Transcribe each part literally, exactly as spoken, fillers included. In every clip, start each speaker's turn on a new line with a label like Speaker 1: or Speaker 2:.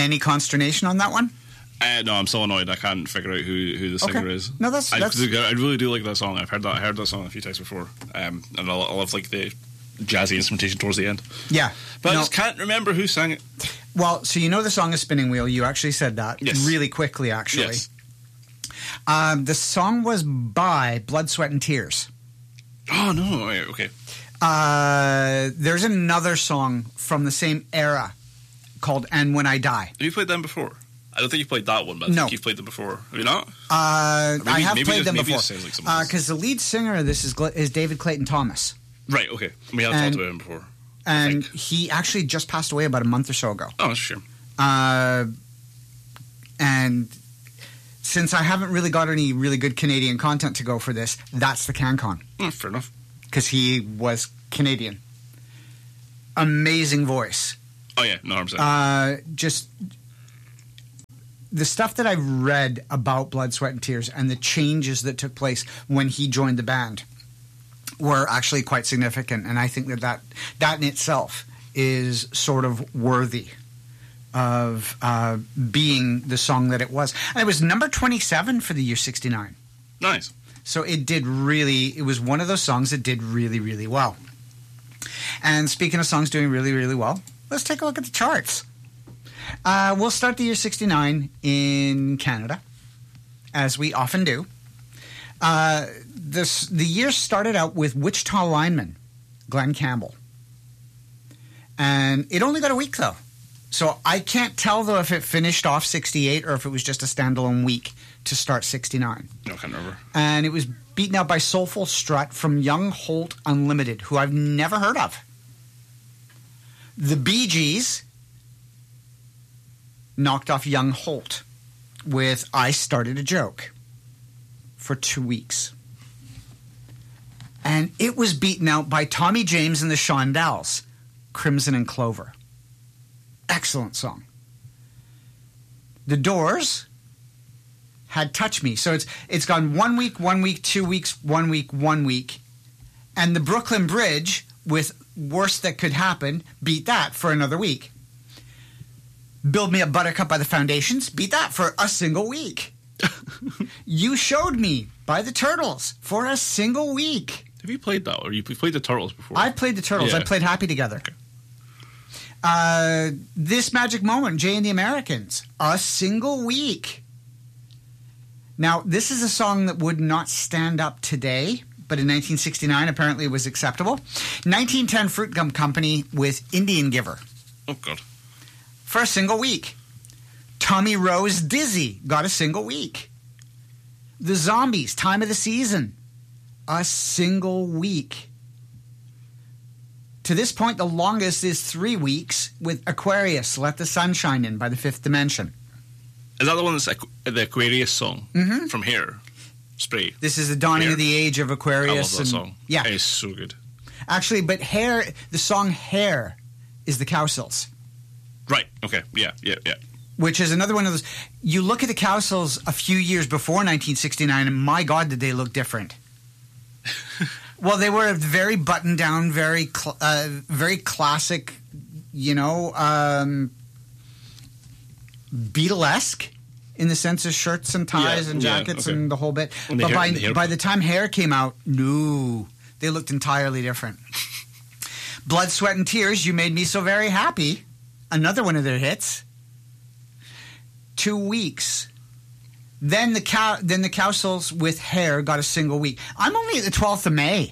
Speaker 1: any consternation on that one?
Speaker 2: Uh, no, I'm still annoyed. I can't figure out who, who the singer
Speaker 1: Okay.
Speaker 2: is.
Speaker 1: No, that's-
Speaker 2: I,
Speaker 1: that's-
Speaker 2: I really do like that song. I've heard that. I heard that song a few times before, um, and I, I love like the jazzy instrumentation towards the end.
Speaker 1: Yeah.
Speaker 2: But
Speaker 1: No.
Speaker 2: I just can't remember who sang it.
Speaker 1: Well, so you know the song is Spinning Wheel. You actually said that
Speaker 2: Yes.
Speaker 1: really quickly, actually.
Speaker 2: Yes.
Speaker 1: Um, the song was by Blood, Sweat, and Tears.
Speaker 2: Oh no. Right, okay.
Speaker 1: Uh, there's another song from the same era called And When I Die.
Speaker 2: Have you played them before? I don't think you've played that one, but I
Speaker 1: No.
Speaker 2: think you've played them before. Have you not?
Speaker 1: Uh,
Speaker 2: maybe-
Speaker 1: I have
Speaker 2: maybe
Speaker 1: played
Speaker 2: it-
Speaker 1: them
Speaker 2: maybe it
Speaker 1: before.
Speaker 2: sounds like someone else.
Speaker 1: Because the lead singer of this is, Gl- is David Clayton Thomas.
Speaker 2: Right. Okay. We have
Speaker 1: And-
Speaker 2: talked about him before. I
Speaker 1: And
Speaker 2: think.
Speaker 1: he actually just passed away about a month or so ago.
Speaker 2: Oh, that's a shame.
Speaker 1: Uh, and since I haven't really got any really good Canadian content to go for this, that's the CanCon.
Speaker 2: Oh, fair enough.
Speaker 1: Because he was Canadian. Amazing voice.
Speaker 2: Oh yeah, no harm said.
Speaker 1: Uh, just the stuff that I've read about Blood, Sweat, and Tears and the changes that took place when he joined the band were actually quite significant. And I think that that, that in itself is sort of worthy of uh, being the song that it was. And it was number twenty-seven for the year sixty-nine.
Speaker 2: Nice.
Speaker 1: So it did really, it was one of those songs that did really, really well. And speaking of songs doing really, really well, let's take a look at the charts. Uh, we'll start the year sixty-nine in Canada, as we often do. Uh, this, the year started out with Wichita lineman Glenn Campbell. And it only got a week, though. So I can't tell, though, if it finished off sixty-eight or if it was just a standalone week to start sixty-nine.
Speaker 2: No, I can't remember.
Speaker 1: And it was beaten out by Soulful Strut from Young Holt Unlimited, who I've never heard of. The Bee Gees knocked off Young Holt with I Started a Joke for two weeks. And it was beaten out by Tommy James and the Shondells, Crimson and Clover. Excellent song. The Doors had Touch Me. So it's it's gone one week, one week, two weeks, one week, one week. And the Brooklyn Bridge with Worst That Could Happen beat that for another week. Build Me a Buttercup by the Foundations beat that for a single week. You Showed Me by the Turtles for a single week.
Speaker 2: Have you played that, or you played the Turtles before?
Speaker 1: I played the Turtles.
Speaker 2: Yeah.
Speaker 1: I played Happy Together.
Speaker 2: Okay.
Speaker 1: Uh, This Magic Moment, Jay and the Americans, a single week. Now, this is a song that would not stand up today, but in nineteen sixty-nine, apparently it was acceptable. nineteen ten, Fruit Gum Company with Indian Giver
Speaker 2: Oh, God.
Speaker 1: for a single week. Tommy Rose, Dizzy, got a single week. The Zombies, Time of the Season, a single week. To this point, the longest is three weeks with Aquarius, Let the Sun Shine In by the Fifth Dimension.
Speaker 2: Is that the one that's Aqu- the Aquarius song
Speaker 1: Mhm.
Speaker 2: from Hair? Spray.
Speaker 1: This is the dawning
Speaker 2: Hair.
Speaker 1: of the age of
Speaker 2: I
Speaker 1: Aquarius.
Speaker 2: love that
Speaker 1: and-
Speaker 2: song.
Speaker 1: Yeah,
Speaker 2: It's so good.
Speaker 1: actually, but Hair, the song Hair is the Cowsills,
Speaker 2: Right. Okay. Yeah. Yeah. Yeah.
Speaker 1: which is another one of those. You look at the Cowsills a few years before nineteen sixty-nine, and my God, did they look different. Well, they were very buttoned down, very, cl- uh, very classic, you know, um, Beatlesque in the sense of shirts and ties
Speaker 2: Yeah,
Speaker 1: and
Speaker 2: yeah,
Speaker 1: jackets
Speaker 2: okay.
Speaker 1: and the whole bit.
Speaker 2: And the
Speaker 1: But
Speaker 2: hair-
Speaker 1: by
Speaker 2: and the haircut.
Speaker 1: by the time Hair came out, no, they looked entirely different. Blood, Sweat, and Tears, You Made Me So Very Happy, another one of their hits. Two weeks. Then the cow, then the Cowsills with Hair got a single week. I'm only at the twelfth of May.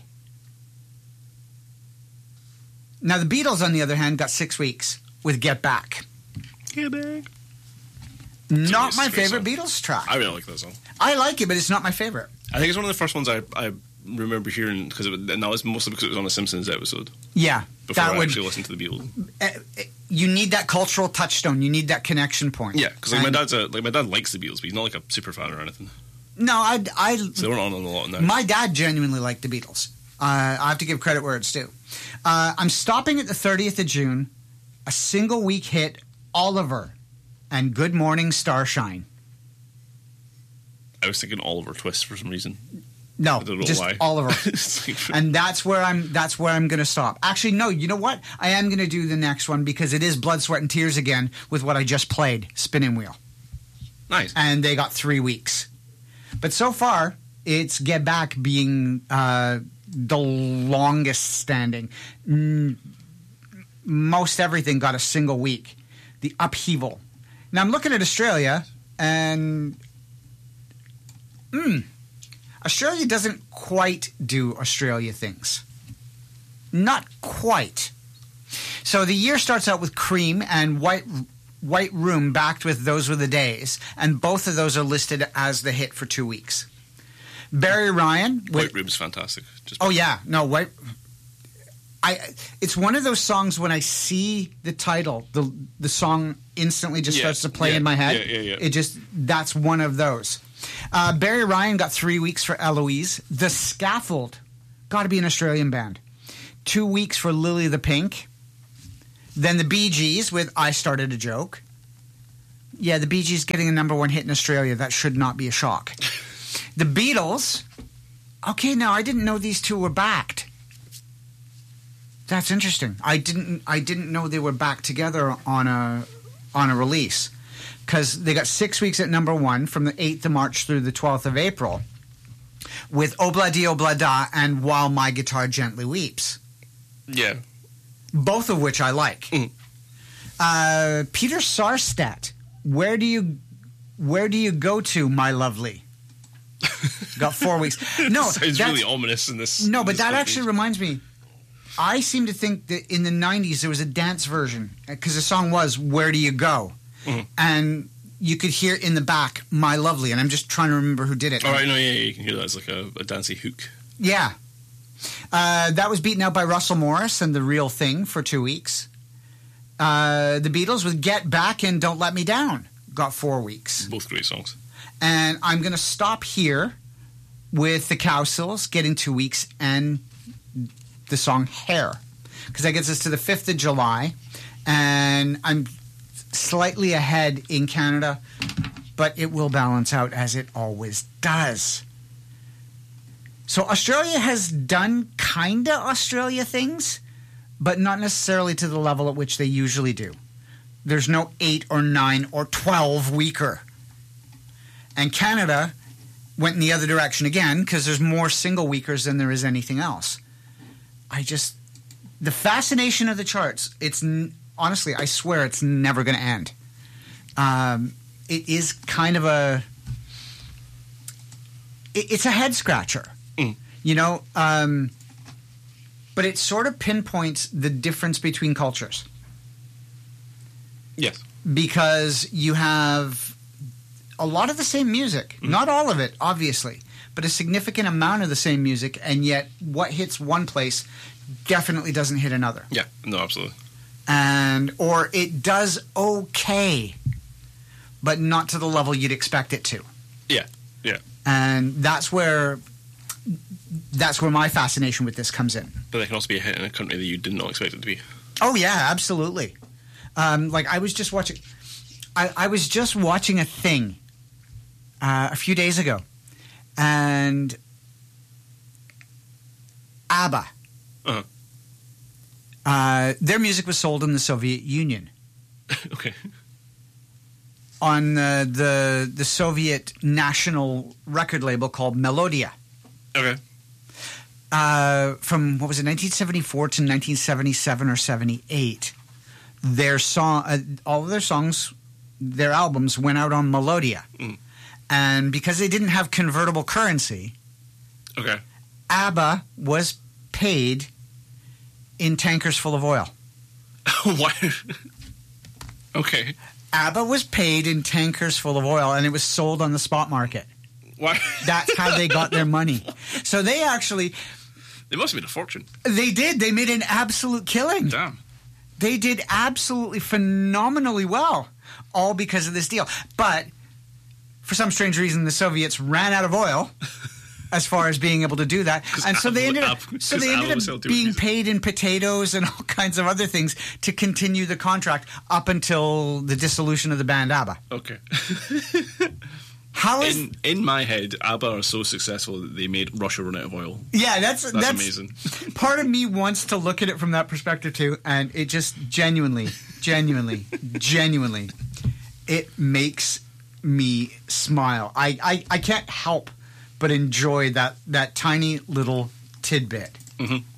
Speaker 1: Now the Beatles, on the other hand, got six weeks with Get Back.
Speaker 2: Get back.
Speaker 1: Not
Speaker 2: It's
Speaker 1: my
Speaker 2: a great
Speaker 1: favorite
Speaker 2: song.
Speaker 1: Beatles track.
Speaker 2: I really like that song.
Speaker 1: I like it, but it's not my favorite.
Speaker 2: I think it's one of the first ones I I remember hearing because now it's mostly because it was on a Simpsons episode
Speaker 1: Yeah,
Speaker 2: before
Speaker 1: that
Speaker 2: I
Speaker 1: would.
Speaker 2: actually listened to the Beatles.
Speaker 1: uh, uh, you need that cultural touchstone. You need that connection point.
Speaker 2: Yeah, because like my
Speaker 1: And-
Speaker 2: dad's a like my dad likes the Beatles, but he's not like a super fan or anything.
Speaker 1: No, I, I
Speaker 2: So they weren't on a lot now.
Speaker 1: My dad genuinely liked the Beatles. Uh, I have to give credit where it's due. Uh, I'm stopping at the thirtieth of June. A single week hit, Oliver and Good Morning Starshine.
Speaker 2: I was thinking Oliver Twist for some reason.
Speaker 1: No,
Speaker 2: I don't know
Speaker 1: just
Speaker 2: why.
Speaker 1: Oliver.
Speaker 2: It's like-
Speaker 1: And that's where I'm that's where I'm going to stop. Actually, no, you know what? I am going to do the next one because it is Blood, Sweat, and Tears again with what I just played, Spinning Wheel.
Speaker 2: nice.
Speaker 1: And they got three weeks. But so far, it's Get Back being uh, the longest standing. Mm, most everything got a single week. The upheaval. Now, I'm looking at Australia, and mm, Australia doesn't quite do Australia things. Not quite. So the year starts out with Cream and White White Room backed with Those Were the Days, and both of those are listed as the hit for two weeks. Barry Ryan. With,
Speaker 2: White Room's fantastic. Just
Speaker 1: oh, yeah. No, White... I, it's one of those songs when I see the title, the the song instantly just
Speaker 2: Yeah,
Speaker 1: starts to play
Speaker 2: yeah,
Speaker 1: in my head.
Speaker 2: yeah, yeah, yeah.
Speaker 1: It just, that's one of those. Uh, Barry Ryan got three weeks for Eloise. The Scaffold, got to be an Australian band. Two weeks for Lily the Pink. Then the Bee Gees with I Started a Joke. Yeah, the Bee Gees getting a number one hit in Australia. That should not be a shock. The Beatles. Okay, now I didn't know these two were backed. That's interesting. I didn't. I didn't know they were back together on a on a release because they got six weeks at number one from the eighth of March through the twelfth of April with Obla Di Obla Da and While My Guitar Gently Weeps.
Speaker 2: Yeah.
Speaker 1: Both of which I like.
Speaker 2: Mm.
Speaker 1: Uh, Peter Sarstedt, where do you where do you go to, my lovely? Got four weeks. No,
Speaker 2: Sounds
Speaker 1: that's,
Speaker 2: really ominous in this.
Speaker 1: no,
Speaker 2: in
Speaker 1: but
Speaker 2: this
Speaker 1: that
Speaker 2: company.
Speaker 1: actually reminds me. I seem to think that in the nineties there was a dance version because the song was "Where Do You Go,"
Speaker 2: Mhm.
Speaker 1: and you could hear in the back "My Lovely," and I'm just trying to remember who did it.
Speaker 2: All right, no, yeah, yeah, you can hear that as like a, a dancey hook.
Speaker 1: Yeah. Uh, that was beaten out by Russell Morris and The Real Thing for two weeks. Uh, the Beatles with Get Back and Don't Let Me Down got four weeks.
Speaker 2: Both great songs.
Speaker 1: And I'm going to stop here with the Cowsills getting two weeks and the song Hair. Because that gets us to the fifth of July. And I'm slightly ahead in Canada, but it will balance out as it always does. So Australia has done kinda Australia things, but not necessarily to the level at which they usually do. There's no eight or nine or twelve weeker. And Canada went in the other direction again because there's more single weekers than there is anything else. I just... The fascination of the charts, it's... Honestly, I swear it's never going to end. Um, it is kind of a... It, it's a head-scratcher.
Speaker 2: Mm.
Speaker 1: You know, um, but it sort of pinpoints the difference between cultures
Speaker 2: Yes.
Speaker 1: because you have a lot of the same music,
Speaker 2: Mm.
Speaker 1: not all of it, obviously, but a significant amount of the same music, and yet what hits one place definitely doesn't hit another.
Speaker 2: Yeah. No, absolutely.
Speaker 1: And or it does okay, but not to the level you'd expect it to.
Speaker 2: Yeah. Yeah.
Speaker 1: And that's where that's where my fascination with this comes in.
Speaker 2: But they can also be a hit in a country that you did not expect it to be.
Speaker 1: Oh yeah, absolutely. Um, like I was just watching, I, I was just watching a thing uh, a few days ago, and ABBA.
Speaker 2: Uh-huh.
Speaker 1: Uh, their music was sold in the Soviet Union
Speaker 2: Okay.
Speaker 1: on uh, the the Soviet national record label called Melodia.
Speaker 2: Okay.
Speaker 1: Uh, from what was it, nineteen seventy-four to nineteen seventy-seven or seventy-eight, their song, uh, all of their songs, their albums went out on Melodia,
Speaker 2: Mm.
Speaker 1: and because they didn't have convertible currency,
Speaker 2: Okay.
Speaker 1: ABBA was paid in tankers full of oil.
Speaker 2: Why? Okay.
Speaker 1: ABBA was paid in tankers full of oil, and it was sold on the spot market.
Speaker 2: Why?
Speaker 1: That's how they got their money. So they actually,
Speaker 2: They must have made a fortune.
Speaker 1: they did. They made an absolute killing.
Speaker 2: Damn.
Speaker 1: They did absolutely phenomenally well, all because of this deal. But for some strange reason, the Soviets ran out of oil as far as being able to do that, and so they
Speaker 2: ABBA-
Speaker 1: ended up,
Speaker 2: ABBA-
Speaker 1: so
Speaker 2: 'cause
Speaker 1: they
Speaker 2: ABBA
Speaker 1: ended
Speaker 2: was still
Speaker 1: up
Speaker 2: doing
Speaker 1: being
Speaker 2: music.
Speaker 1: paid in potatoes and all kinds of other things to continue the contract up until the dissolution of the band ABBA.
Speaker 2: Okay.
Speaker 1: How is
Speaker 2: in in my head, ABBA are so successful that they made Russia run out of oil.
Speaker 1: yeah? That's
Speaker 2: That's,
Speaker 1: that's,
Speaker 2: amazing.
Speaker 1: Part of me wants to look at it from that perspective too, and it just genuinely, genuinely, genuinely, it makes me smile. I, I, I can't help but enjoy that that tiny little tidbit.
Speaker 2: Mm-hmm.